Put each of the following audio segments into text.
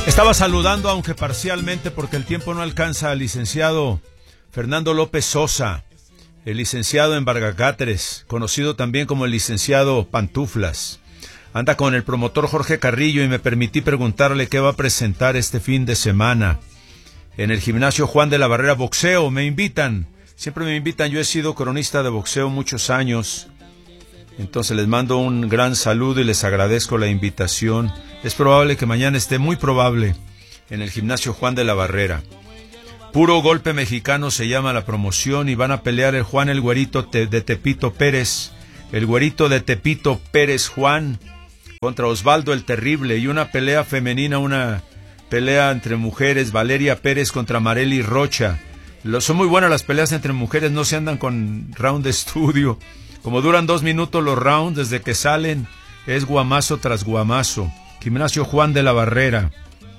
Estaba saludando, aunque parcialmente, porque el tiempo no alcanza, al licenciado Fernando López Sosa, el licenciado Embargacáteres, conocido también como el licenciado Pantuflas. Anda con el promotor Jorge Carrillo y me permití preguntarle qué va a presentar este fin de semana. En el gimnasio Juan de la Barrera, boxeo, me invitan, siempre me invitan, yo he sido cronista de boxeo muchos años. Entonces les mando un gran saludo y les agradezco la invitación. Es probable que mañana esté, muy probable, en el gimnasio Juan de la Barrera. Puro golpe mexicano se llama la promoción y van a pelear el Juan el Güerito de Tepito Pérez, el Güerito de Tepito Pérez Juan, contra Osvaldo el Terrible, y una pelea femenina, una pelea entre mujeres, Valeria Pérez contra Marely Rocha. Son muy buenas las peleas entre mujeres, no se andan con round de estudio. Como duran 2 minutos los rounds, desde que salen es guamazo tras guamazo. Gimnasio Juan de la Barrera.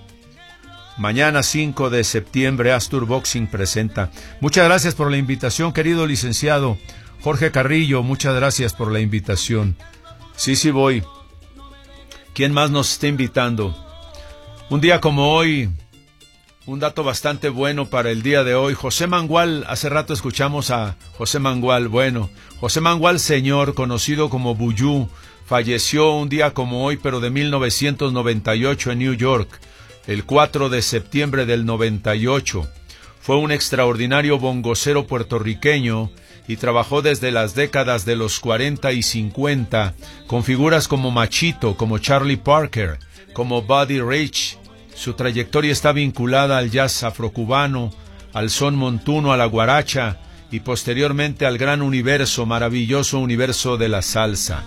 Mañana 5 de septiembre, Astur Boxing presenta. Muchas gracias por la invitación, querido licenciado Jorge Carrillo, muchas gracias por la invitación. Sí voy. ¿Quién más nos está invitando? Un día como hoy, un dato bastante bueno para el día de hoy. José Mangual, hace rato escuchamos a José Mangual. Bueno, José Mangual señor, conocido como Buyú, falleció un día como hoy, pero de 1998 en New York, el 4 de septiembre del 98. Fue un extraordinario bongocero puertorriqueño y trabajó desde las décadas de los 40 y 50 con figuras como Machito, como Charlie Parker, como Buddy Rich. Su trayectoria está vinculada al jazz afrocubano, al son montuno, a la guaracha y posteriormente al gran universo, maravilloso universo de la salsa.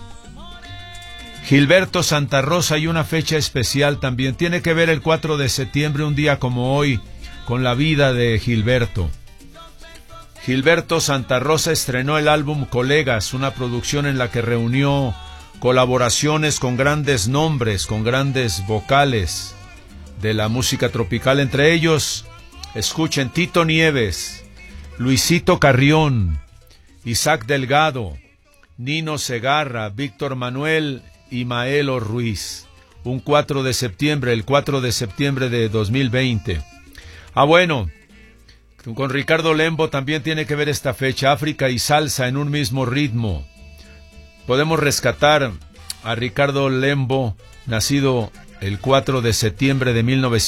Gilberto Santa Rosa, y una fecha especial también. Tiene que ver el 4 de septiembre, un día como hoy, con la vida de Gilberto. Gilberto Santa Rosa estrenó el álbum Colegas, una producción en la que reunió colaboraciones con grandes nombres, con grandes vocales de la música tropical. Entre ellos, escuchen, Tito Nieves, Luisito Carrión, Isaac Delgado, Nino Segarra, Víctor Manuel y Maelo Ruiz. Un 4 de septiembre, el 4 de septiembre de 2020. Bueno, con Ricardo Lembo también tiene que ver esta fecha, África y salsa en un mismo ritmo. Podemos rescatar a Ricardo Lembo, nacido el 4 de septiembre de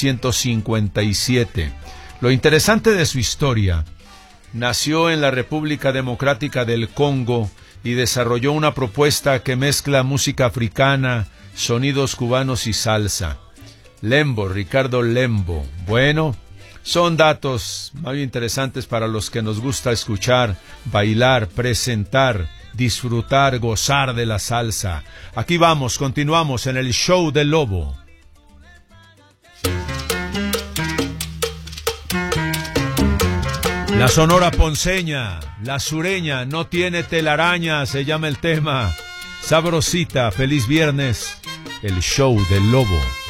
1957. Lo interesante de su historia: nació en la República Democrática del Congo y desarrolló una propuesta que mezcla música africana, sonidos cubanos y salsa. Lembo, Ricardo Lembo. Bueno, son datos muy interesantes para los que nos gusta escuchar, bailar, presentar, disfrutar, gozar de la salsa. Aquí vamos, continuamos en el show del Lobo. La sonora ponceña, la sureña, no tiene telaraña, se llama el tema. Sabrosita, feliz viernes, el show del Lobo.